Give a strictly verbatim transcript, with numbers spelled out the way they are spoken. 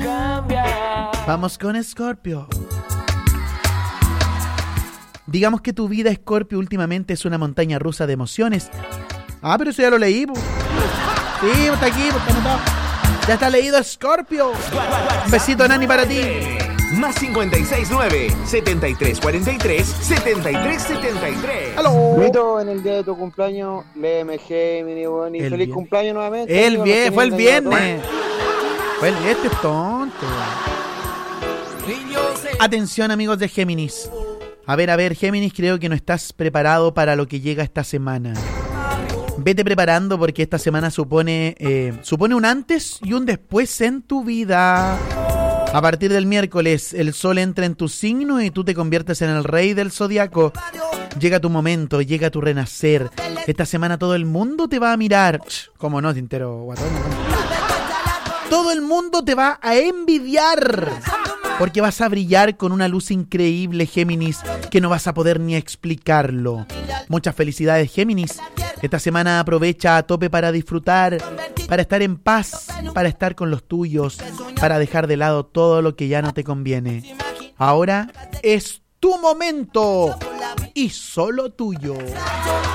Vamos con Escorpio. Digamos que tu vida, Escorpio, últimamente es una montaña rusa de emociones. Ah, pero eso ya lo leí. Po. Sí, está aquí, está anotado. Ya está leído, Escorpio. Un besito, Nani, para ti. Más cincuenta y seis nueve, setenta y tres cuarenta y tres, setenta y tres setenta y tres. ¡Aló! Mito, en el día de tu cumpleaños, léeme Gemini, bueno, y El feliz bien. cumpleaños nuevamente. El bien, fue el viernes. viernes. Fue el, este es tonto. Atención, amigos de Géminis. A ver, a ver, Géminis, creo que no estás preparado para lo que llega esta semana. Vete preparando porque esta semana supone, eh, supone un antes y un después en tu vida. A partir del miércoles, el sol entra en tu signo y tú te conviertes en el rey del zodiaco. Llega tu momento, llega tu renacer. Esta semana todo el mundo te va a mirar. ¿Cómo no, Tintero? Guatón? Todo el mundo te va a envidiar. Porque vas a brillar con una luz increíble, Géminis, que no vas a poder ni explicarlo. Muchas felicidades, Géminis. Esta semana aprovecha a tope para disfrutar, para estar en paz, para estar con los tuyos, para dejar de lado todo lo que ya no te conviene. Ahora es tu momento y solo tuyo.